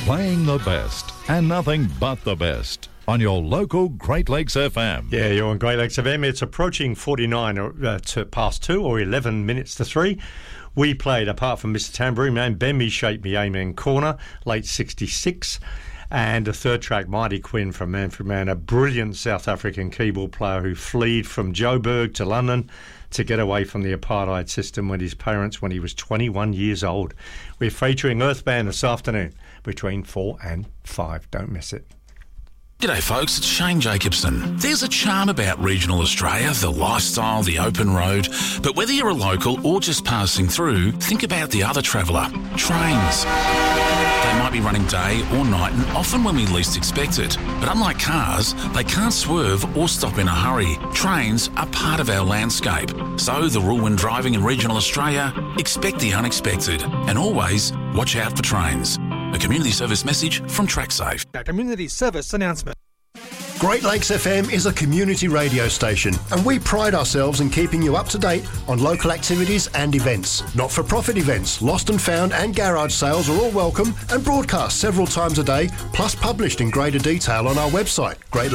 Playing the best and nothing but the best on your local Great Lakes FM. Yeah, you're on Great Lakes FM. It's approaching 49 past 2 or 11 minutes to 3. We played, apart from Mr. Tambourine Man, Ben Me, Shape Me, Amen Corner, late 66. And a third track, Mighty Quinn from Manfred Mann, a brilliant South African keyboard player who fled from Joburg to London to get away from the apartheid system with his parents when he was 21 years old. We're featuring Earth Band this afternoon between 4 and 5. Don't miss it. G'day folks, it's Shane Jacobson. There's a charm about regional Australia, the lifestyle, the open road. But whether you're a local or just passing through, think about the other traveller, trains. They might be running day or night and often when we least expect it. But unlike cars, they can't swerve or stop in a hurry. Trains are part of our landscape. So the rule when driving in regional Australia, expect the unexpected and always watch out for trains. A community service message from TrackSafe. A community service announcement. Great Lakes FM is a community radio station, and we pride ourselves in keeping you up to date on local activities and events. Not-for-profit events, lost and found and garage sales are all welcome and broadcast several times a day, plus published in greater detail on our website,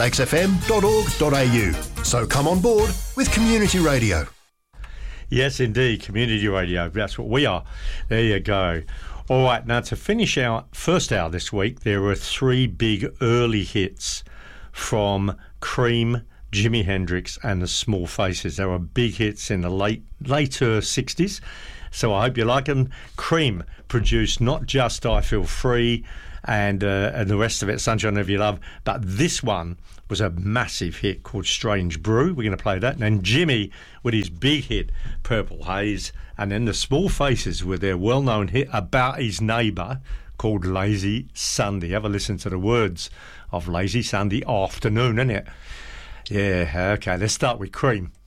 greatlakesfm.org.au. So come on board with community radio. Yes, indeed, community radio. That's what we are. There you go. All right, now to finish our first hour this week, there were 3 big early hits from Cream, Jimi Hendrix and the Small Faces. They were big hits in the later 60s, so I hope you like them. Cream produced not just I Feel Free and the rest of it, Sunshine of Your Love, but this one was a massive hit called Strange Brew. We're going to play that. And then Jimmy with his big hit, Purple Haze. And then the Small Faces with their well-known hit about his neighbour called Lazy Sunday. Have a listen to the words of Lazy Sunday Afternoon, innit? Yeah, okay, let's start with Cream.